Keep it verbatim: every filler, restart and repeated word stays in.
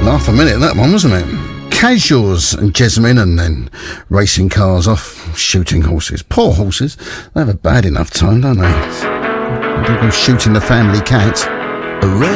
Laugh a minute, that one, wasn't it? Casuals and Jessamine, and then racing cars off, shooting horses. Poor horses. They have a bad enough time, don't they? They go shooting the family cat.